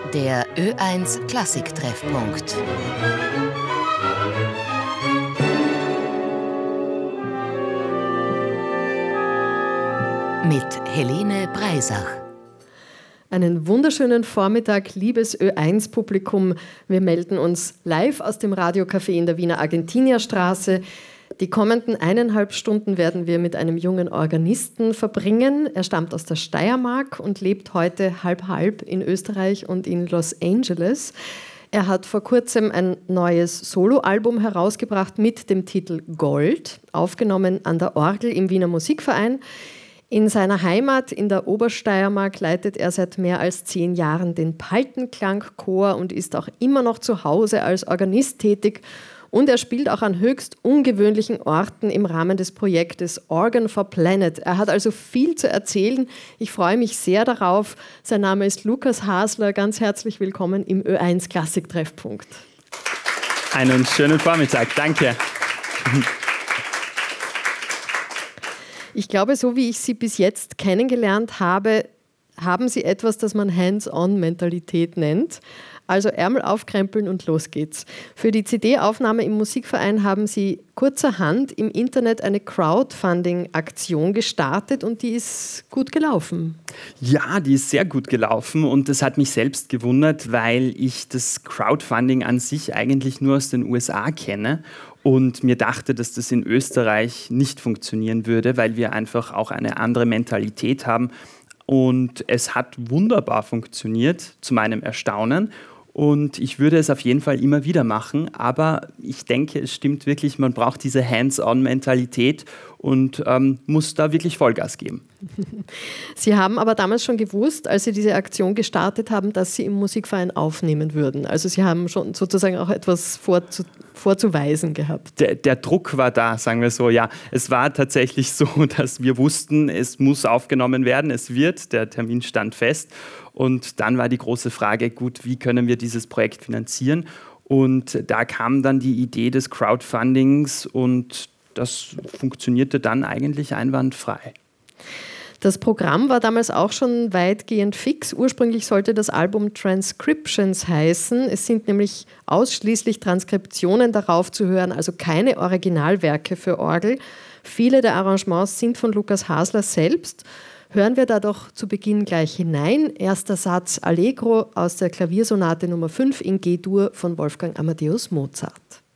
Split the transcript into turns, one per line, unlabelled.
Der Ö1 Klassik-Treffpunkt. Mit Helene Breisach.
Einen wunderschönen Vormittag, liebes Ö1-Publikum. Wir melden uns live aus dem Radiocafé in der Wiener Argentinierstraße. Die kommenden 1,5 Stunden werden wir mit einem jungen Organisten verbringen. Er stammt aus der Steiermark und lebt heute halb-halb in Österreich und in Los Angeles. Er hat vor kurzem ein neues Soloalbum herausgebracht mit dem Titel Gold, aufgenommen an der Orgel im Wiener Musikverein. In seiner Heimat in der Obersteiermark leitet er seit mehr als 10 Jahren den Paltenklangchor und ist auch immer noch zu Hause als Organist tätig. Und er spielt auch an höchst ungewöhnlichen Orten im Rahmen des Projektes Organ for Planet. Er hat also viel zu erzählen. Ich freue mich sehr darauf. Sein Name ist Lukas Hasler. Ganz herzlich willkommen im Ö1 Klassik-Treffpunkt.
Einen schönen Vormittag. Danke.
Ich glaube, so wie ich Sie bis jetzt kennengelernt habe, haben Sie etwas, das man Hands-on-Mentalität nennt. Also Ärmel aufkrempeln und los geht's. Für die CD-Aufnahme im Musikverein haben Sie kurzerhand im Internet eine Crowdfunding-Aktion gestartet und die ist gut gelaufen.
Ja, die ist sehr gut gelaufen und das hat mich selbst gewundert, weil ich das Crowdfunding an sich eigentlich nur aus den USA kenne und mir dachte, dass das in Österreich nicht funktionieren würde, weil wir einfach auch eine andere Mentalität haben. Und es hat wunderbar funktioniert, zu meinem Erstaunen. Und ich würde es auf jeden Fall immer wieder machen, aber ich denke, es stimmt wirklich, man braucht diese Hands-on-Mentalität und muss da wirklich Vollgas geben.
Sie haben aber damals schon gewusst, als Sie diese Aktion gestartet haben, dass Sie im Musikverein aufnehmen würden. Also Sie haben schon sozusagen auch etwas vorzuweisen gehabt.
Der Druck war da, sagen wir so, ja. Es war tatsächlich so, dass wir wussten, es muss aufgenommen werden, es wird, der Termin stand fest. Und dann war die große Frage, gut, wie können wir dieses Projekt finanzieren? Und da kam dann die Idee des Crowdfundings und das funktionierte dann eigentlich einwandfrei.
Das Programm war damals auch schon weitgehend fix. Ursprünglich sollte das Album Transcriptions heißen. Es sind nämlich ausschließlich Transkriptionen darauf zu hören, also keine Originalwerke für Orgel. Viele der Arrangements sind von Lukas Hasler selbst. Hören wir da doch zu Beginn gleich hinein. Erster Satz Allegro aus der Klaviersonate Nummer 5 in G-Dur von Wolfgang Amadeus Mozart.